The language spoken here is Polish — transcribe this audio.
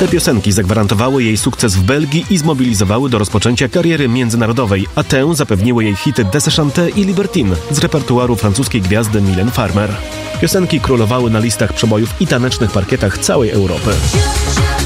Te piosenki zagwarantowały jej sukces w Belgii i zmobilizowały do rozpoczęcia kariery międzynarodowej, a tę zapewniły jej hity Deschanté i Libertine z repertuaru francuskiej gwiazdy Mylène Farmer. Piosenki królowały na listach przebojów i tanecznych parkietach całej Europy.